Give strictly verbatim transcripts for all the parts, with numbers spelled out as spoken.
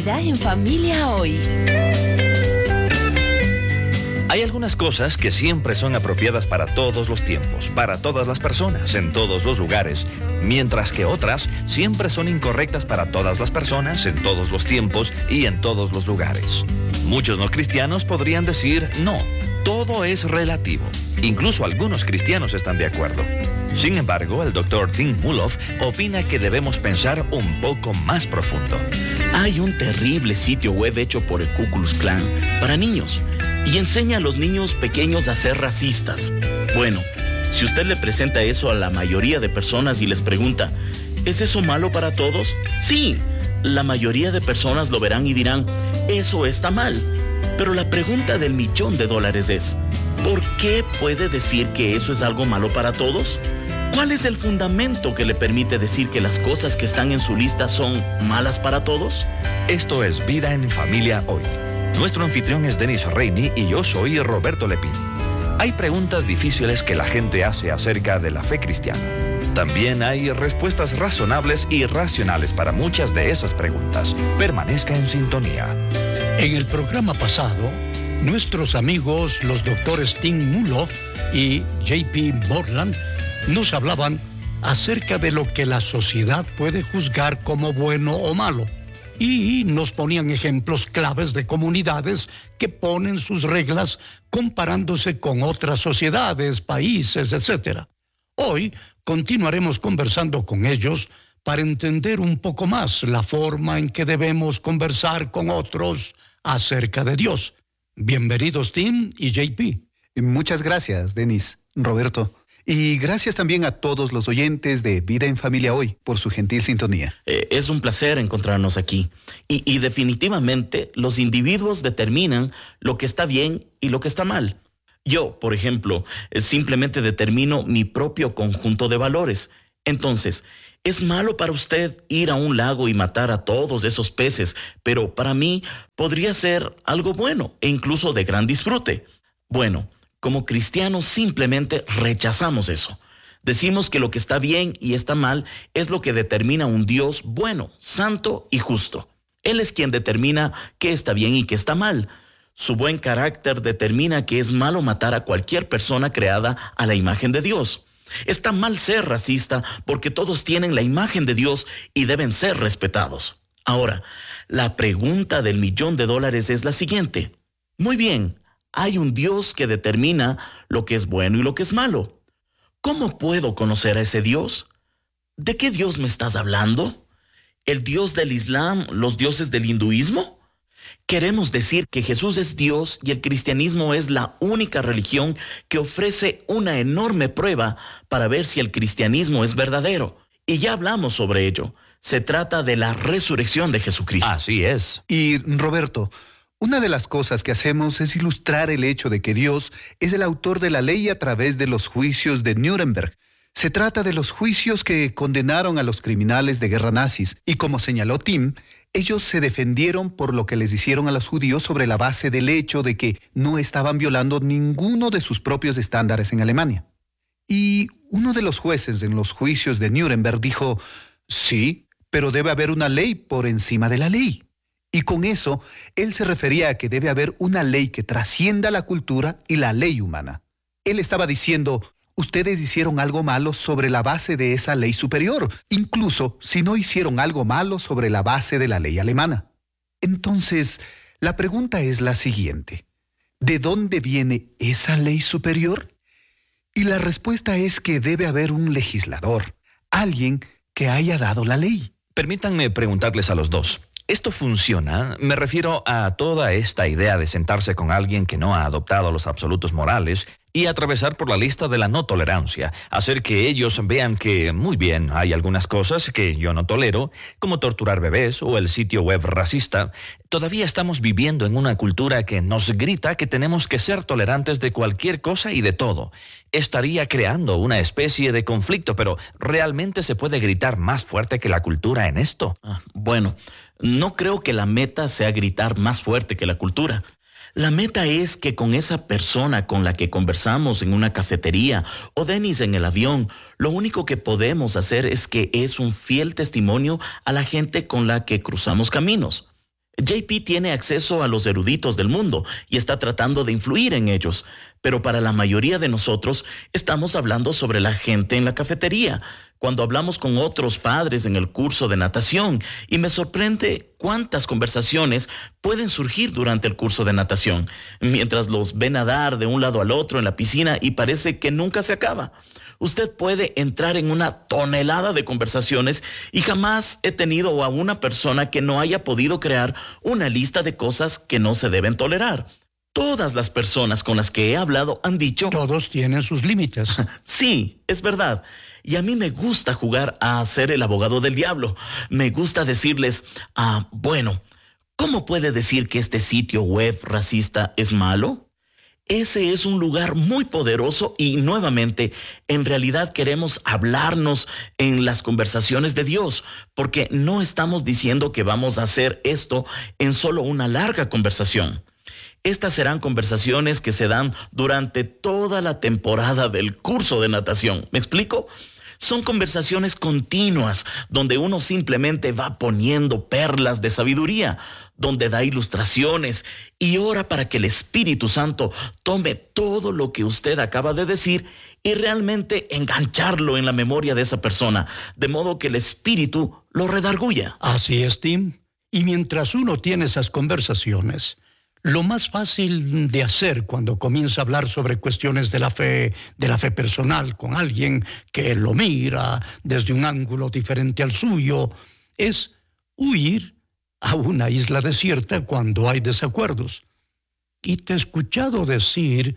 Vida en Familia Hoy. Hay algunas cosas que siempre son apropiadas para todos los tiempos, para todas las personas, en todos los lugares, mientras que otras siempre son incorrectas para todas las personas, en todos los tiempos y en todos los lugares. Muchos no cristianos podrían decir, no, todo es relativo. Incluso algunos cristianos están de acuerdo. Sin embargo, el doctor Tim Mulov opina que debemos pensar un poco más profundo. Hay un terrible sitio web hecho por el Ku Klux Klan para niños y enseña a los niños pequeños a ser racistas. Bueno, si usted le presenta eso a la mayoría de personas y les pregunta, ¿es eso malo para todos? Sí, la mayoría de personas lo verán y dirán, eso está mal. Pero la pregunta del millón de dólares es, ¿por qué puede decir que eso es algo malo para todos? ¿Cuál es el fundamento que le permite decir que las cosas que están en su lista son malas para todos? Esto es Vida en Familia Hoy. Nuestro anfitrión es Dennis Rainey y yo soy Roberto Lepín. Hay preguntas difíciles que la gente hace acerca de la fe cristiana. También hay respuestas razonables y racionales para muchas de esas preguntas. Permanezca en sintonía. En el programa pasado, nuestros amigos, los doctores Tim Mulov y J P Borland, nos hablaban acerca de lo que la sociedad puede juzgar como bueno o malo. Y nos ponían ejemplos claves de comunidades que ponen sus reglas comparándose con otras sociedades, países, etcétera. Hoy continuaremos conversando con ellos para entender un poco más la forma en que debemos conversar con otros acerca de Dios. Bienvenidos Tim y J P. Muchas gracias, Dennis, Roberto. Y gracias también a todos los oyentes de Vida en Familia Hoy por su gentil sintonía. Eh, es un placer encontrarnos aquí. Y, y definitivamente los individuos determinan lo que está bien y lo que está mal. Yo, por ejemplo, simplemente determino mi propio conjunto de valores. Entonces, es malo para usted ir a un lago y matar a todos esos peces, pero para mí podría ser algo bueno e incluso de gran disfrute. Bueno, como cristianos simplemente rechazamos eso. Decimos que lo que está bien y está mal es lo que determina un Dios bueno, santo y justo. Él es quien determina qué está bien y qué está mal. Su buen carácter determina que es malo matar a cualquier persona creada a la imagen de Dios. Está mal ser racista porque todos tienen la imagen de Dios y deben ser respetados. Ahora, la pregunta del millón de dólares es la siguiente. Muy bien, hay un Dios que determina lo que es bueno y lo que es malo. ¿Cómo puedo conocer a ese Dios? ¿De qué Dios me estás hablando? ¿El Dios del Islam, los dioses del hinduismo? Queremos decir que Jesús es Dios y el cristianismo es la única religión que ofrece una enorme prueba para ver si el cristianismo es verdadero. Y ya hablamos sobre ello. Se trata de la resurrección de Jesucristo. Así es. Y Roberto, una de las cosas que hacemos es ilustrar el hecho de que Dios es el autor de la ley a través de los juicios de Nuremberg. Se trata de los juicios que condenaron a los criminales de guerra nazis y, como señaló Tim, ellos se defendieron por lo que les hicieron a los judíos sobre la base del hecho de que no estaban violando ninguno de sus propios estándares en Alemania. Y uno de los jueces en los juicios de Nuremberg dijo, sí, pero debe haber una ley por encima de la ley. Y con eso, él se refería a que debe haber una ley que trascienda la cultura y la ley humana. Él estaba diciendo, ustedes hicieron algo malo sobre la base de esa ley superior, incluso si no hicieron algo malo sobre la base de la ley alemana. Entonces, la pregunta es la siguiente. ¿De dónde viene esa ley superior? Y la respuesta es que debe haber un legislador, alguien que haya dado la ley. Permítanme preguntarles a los dos. ¿Esto funciona? Me refiero a toda esta idea de sentarse con alguien que no ha adoptado los absolutos morales y atravesar por la lista de la no tolerancia, hacer que ellos vean que, muy bien, hay algunas cosas que yo no tolero, como torturar bebés o el sitio web racista. Todavía estamos viviendo en una cultura que nos grita que tenemos que ser tolerantes de cualquier cosa y de todo. Estaría creando una especie de conflicto, pero ¿realmente se puede gritar más fuerte que la cultura en esto? Ah, bueno, no creo que la meta sea gritar más fuerte que la cultura. La meta es que con esa persona con la que conversamos en una cafetería o Dennis en el avión, lo único que podemos hacer es que es un fiel testimonio a la gente con la que cruzamos caminos. J P tiene acceso a los eruditos del mundo y está tratando de influir en ellos, pero para la mayoría de nosotros estamos hablando sobre la gente en la cafetería, cuando hablamos con otros padres en el curso de natación, y me sorprende cuántas conversaciones pueden surgir durante el curso de natación, mientras los ve nadar de un lado al otro en la piscina y parece que nunca se acaba. Usted puede entrar en una tonelada de conversaciones y jamás he tenido a una persona que no haya podido crear una lista de cosas que no se deben tolerar. Todas las personas con las que he hablado han dicho... Todos tienen sus límites. Sí, es verdad. Y a mí me gusta jugar a ser el abogado del diablo. Me gusta decirles, ah, bueno, ¿cómo puede decir que este sitio web racista es malo? Ese es un lugar muy poderoso y nuevamente, en realidad queremos hablarnos en las conversaciones de Dios, porque no estamos diciendo que vamos a hacer esto en solo una larga conversación. Estas serán conversaciones que se dan durante toda la temporada del curso de natación. ¿Me explico? Son conversaciones continuas donde uno simplemente va poniendo perlas de sabiduría, donde da ilustraciones y ora para que el Espíritu Santo tome todo lo que usted acaba de decir y realmente engancharlo en la memoria de esa persona, de modo que el Espíritu lo redarguya. Así es, Tim. Y mientras uno tiene esas conversaciones, lo más fácil de hacer cuando comienza a hablar sobre cuestiones de la fe, de la fe personal con alguien que lo mira desde un ángulo diferente al suyo, es huir a una isla desierta cuando hay desacuerdos. Y te he escuchado decir,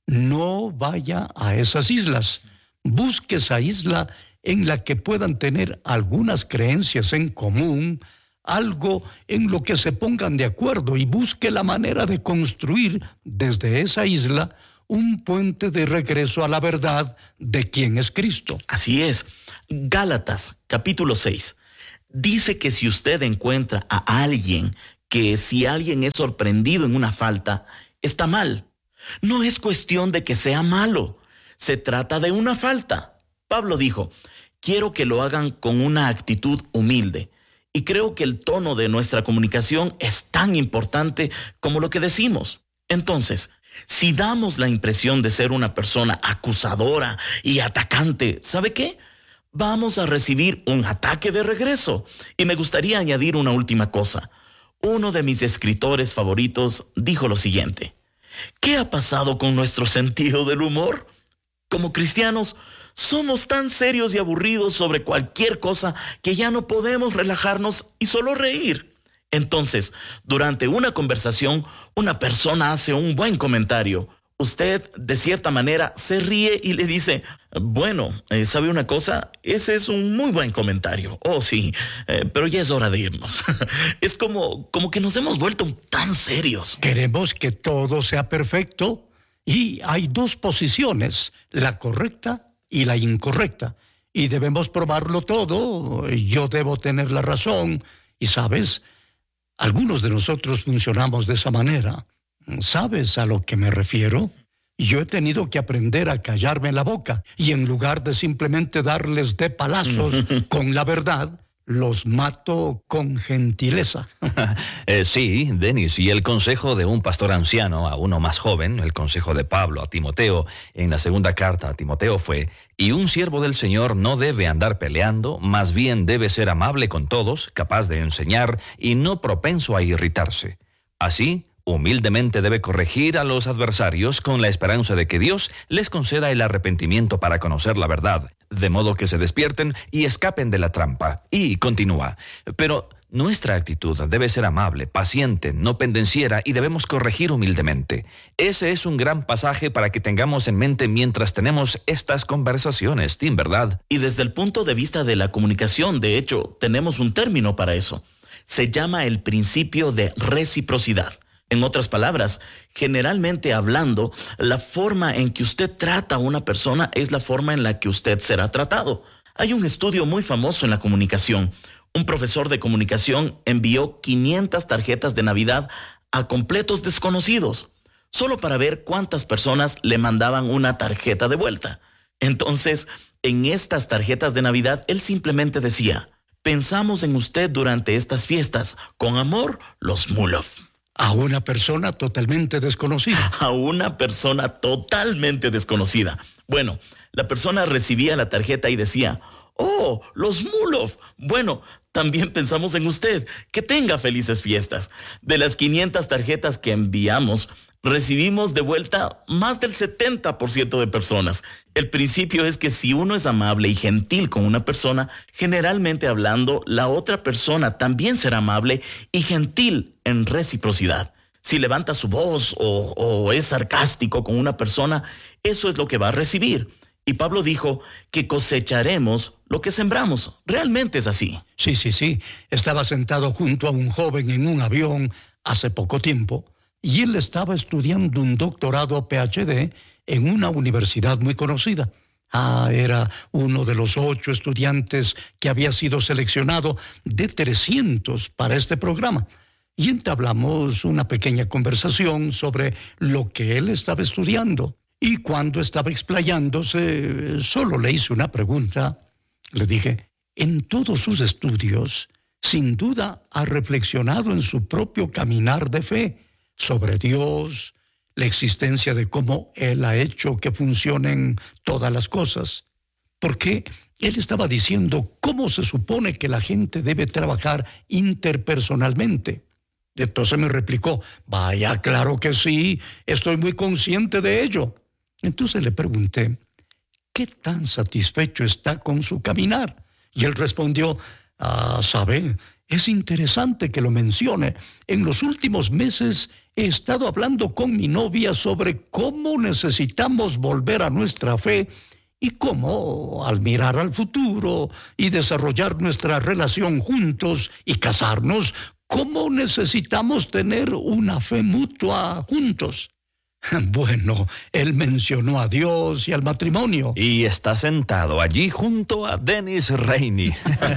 no vaya a esas islas. Busque esa isla en la que puedan tener algunas creencias en común, algo en lo que se pongan de acuerdo, y busque la manera de construir desde esa isla un puente de regreso a la verdad de quién es Cristo. Así es. Gálatas, capítulo seis, dice que si usted encuentra a alguien, que si alguien es sorprendido en una falta, está mal. No es cuestión de que sea malo, se trata de una falta. Pablo dijo, quiero que lo hagan con una actitud humilde. Y creo que el tono de nuestra comunicación es tan importante como lo que decimos. Entonces, si damos la impresión de ser una persona acusadora y atacante, ¿sabe qué? Vamos a recibir un ataque de regreso. Y me gustaría añadir una última cosa. Uno de mis escritores favoritos dijo lo siguiente: ¿qué ha pasado con nuestro sentido del humor? Como cristianos, somos tan serios y aburridos sobre cualquier cosa que ya no podemos relajarnos y solo reír. Entonces, durante una conversación, una persona hace un buen comentario. Usted, de cierta manera, se ríe y le dice, bueno, eh, ¿sabe una cosa? Ese es un muy buen comentario. Oh, sí, eh, pero ya es hora de irnos. Es como, como que nos hemos vuelto tan serios. Queremos que todo sea perfecto y hay dos posiciones, la correcta y la incorrecta, y debemos probarlo todo. Yo debo tener la razón, y sabes, algunos de nosotros funcionamos de esa manera. ¿Sabes a lo que me refiero? Yo he tenido que aprender a callarme la boca, y en lugar de simplemente darles de palazos con la verdad, los mato con gentileza. eh, sí, Dennis, y el consejo de un pastor anciano a uno más joven, el consejo de Pablo a Timoteo en la segunda carta a Timoteo fue, y un siervo del Señor no debe andar peleando, más bien debe ser amable con todos, capaz de enseñar y no propenso a irritarse. Así, humildemente debe corregir a los adversarios con la esperanza de que Dios les conceda el arrepentimiento para conocer la verdad, de modo que se despierten y escapen de la trampa. Y continúa, pero nuestra actitud debe ser amable, paciente, no pendenciera, y debemos corregir humildemente. Ese es un gran pasaje para que tengamos en mente mientras tenemos estas conversaciones, Tim, ¿verdad? Y desde el punto de vista de la comunicación, de hecho, tenemos un término para eso. Se llama el principio de reciprocidad. En otras palabras, generalmente hablando, la forma en que usted trata a una persona es la forma en la que usted será tratado. Hay un estudio muy famoso en la comunicación. Un profesor de comunicación envió quinientas tarjetas de Navidad a completos desconocidos, solo para ver cuántas personas le mandaban una tarjeta de vuelta. Entonces, en estas tarjetas de Navidad, él simplemente decía, pensamos en usted durante estas fiestas. Con amor, los Mulov. A una persona totalmente desconocida. A una persona totalmente desconocida. Bueno, la persona recibía la tarjeta y decía: ¡Oh, los Mulov! Bueno, también pensamos en usted. Que tenga felices fiestas. De las quinientas tarjetas que enviamos, recibimos de vuelta más del setenta por ciento de personas. El principio es que si uno es amable y gentil con una persona, generalmente hablando, la otra persona también será amable y gentil en reciprocidad. Si levanta su voz o, o es sarcástico con una persona, eso es lo que va a recibir. Y Pablo dijo que cosecharemos lo que sembramos. Realmente es así. Sí, sí, sí. Estaba sentado junto a un joven en un avión hace poco tiempo y él estaba estudiando un doctorado P H D en una universidad muy conocida. Ah, era uno de los ocho estudiantes que había sido seleccionado de trescientos para este programa. Y entablamos una pequeña conversación sobre lo que él estaba estudiando. Y cuando estaba explayándose, solo le hice una pregunta. Le dije: en todos sus estudios, sin duda ha reflexionado en su propio caminar de fe sobre Dios, la existencia de cómo Él ha hecho que funcionen todas las cosas. Porque él estaba diciendo cómo se supone que la gente debe trabajar interpersonalmente. Entonces me replicó: vaya, claro que sí, estoy muy consciente de ello. Entonces le pregunté: ¿qué tan satisfecho está con su caminar? Y él respondió: ah, sabe, es interesante que lo mencione. En los últimos meses he estado hablando con mi novia sobre cómo necesitamos volver a nuestra fe y cómo, al mirar al futuro y desarrollar nuestra relación juntos y casarnos, cómo necesitamos tener una fe mutua juntos. Bueno, él mencionó a Dios y al matrimonio. Y está sentado allí junto a Dennis Rainey.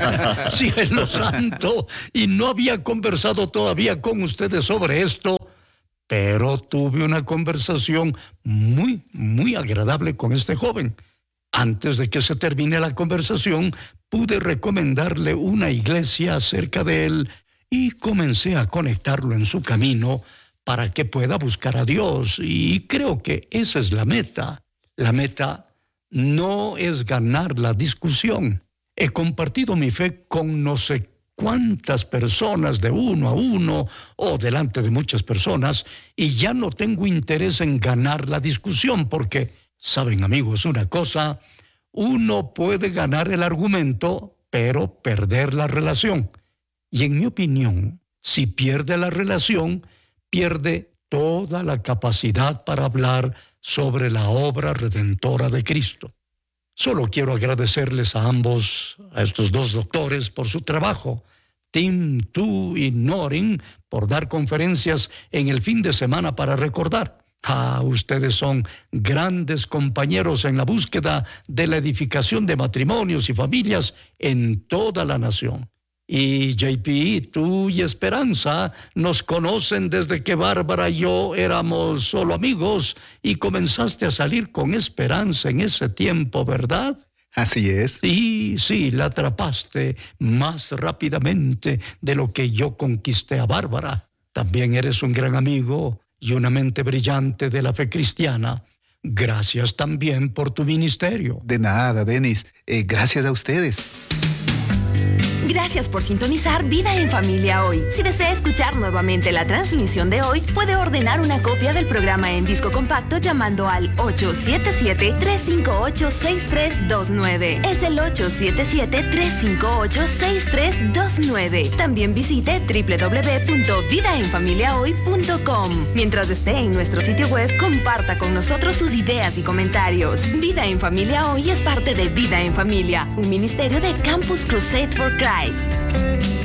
Cielo santo, y no había conversado todavía con ustedes sobre esto, pero tuve una conversación muy, muy agradable con este joven. Antes de que se termine la conversación, pude recomendarle una iglesia cerca de él y comencé a conectarlo en su camino para que pueda buscar a Dios, y creo que esa es la meta. La meta no es ganar la discusión. He compartido mi fe con no sé cuántas personas de uno a uno o delante de muchas personas, y ya no tengo interés en ganar la discusión porque, saben amigos, una cosa, uno puede ganar el argumento, pero perder la relación. Y en mi opinión, si pierde la relación, pierde toda la capacidad para hablar sobre la obra redentora de Cristo. Solo quiero agradecerles a ambos, a estos dos doctores, por su trabajo. Tim, tú y Norin, por dar conferencias en el fin de semana para recordar. Ah, ustedes son grandes compañeros en la búsqueda de la edificación de matrimonios y familias en toda la nación. Y J P, tú y Esperanza nos conocen desde que Bárbara y yo éramos solo amigos y comenzaste a salir con Esperanza en ese tiempo, ¿verdad? Así es. Y sí, la atrapaste más rápidamente de lo que yo conquisté a Bárbara. También eres un gran amigo y una mente brillante de la fe cristiana. Gracias también por tu ministerio. De nada, Dennis. Eh, gracias a ustedes. Gracias por sintonizar Vida en Familia hoy. Si desea escuchar nuevamente la transmisión de hoy, puede ordenar una copia del programa en disco compacto llamando al ocho siete siete, tres cinco ocho, seis tres dos nueve. Es el ocho siete siete, tres cinco ocho, seis tres dos nueve. También visite doble u doble u doble u punto vida en familia hoy punto com. Mientras esté en nuestro sitio web, comparta con nosotros sus ideas y comentarios. Vida en Familia hoy es parte de Vida en Familia, un ministerio de Campus Crusade for Christ.